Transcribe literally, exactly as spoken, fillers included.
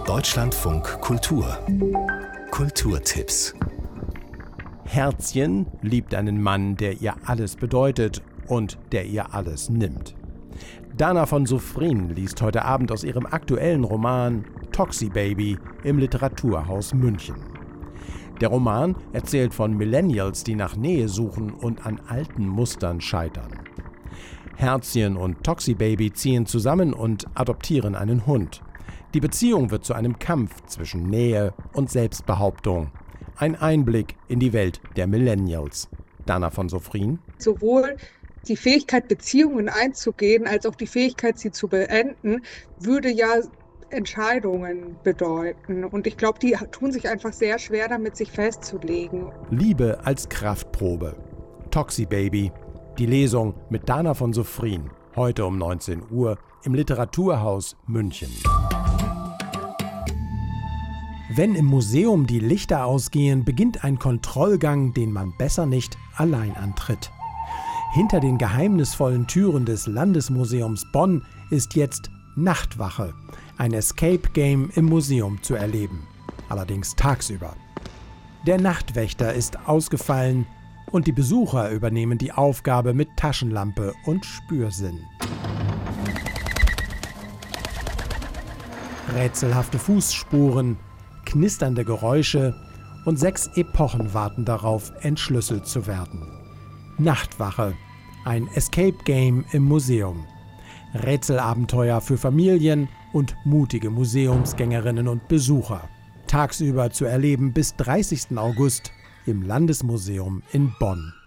Deutschlandfunk Kultur. Kulturtipps. Herzchen liebt einen Mann, der ihr alles bedeutet und der ihr alles nimmt. Dana von Sophrin liest heute Abend aus ihrem aktuellen Roman Toxibaby im Literaturhaus München. Der Roman erzählt von Millennials, die nach Nähe suchen und an alten Mustern scheitern. Herzchen und Toxibaby ziehen zusammen und adoptieren einen Hund. Die Beziehung wird zu einem Kampf zwischen Nähe und Selbstbehauptung. Ein Einblick in die Welt der Millennials. Dana von Sophrin. Sowohl die Fähigkeit, Beziehungen einzugehen, als auch die Fähigkeit, sie zu beenden, würde ja Entscheidungen bedeuten. Und ich glaube, die tun sich einfach sehr schwer damit, sich festzulegen. Liebe als Kraftprobe. Toxibaby. Die Lesung mit Dana von Sophrin. Heute um neunzehn Uhr im Literaturhaus München. Wenn im Museum die Lichter ausgehen, beginnt ein Kontrollgang, den man besser nicht allein antritt. Hinter den geheimnisvollen Türen des Landesmuseums Bonn ist jetzt Nachtwache, ein Escape-Game im Museum zu erleben, allerdings tagsüber. Der Nachtwächter ist ausgefallen und die Besucher übernehmen die Aufgabe mit Taschenlampe und Spürsinn. Rätselhafte Fußspuren, knisternde Geräusche und sechs Epochen warten darauf, entschlüsselt zu werden. Nachtwache, ein Escape-Game im Museum. Rätselabenteuer für Familien und mutige Museumsgängerinnen und Besucher. Tagsüber zu erleben bis dreißigsten August im Landesmuseum in Bonn.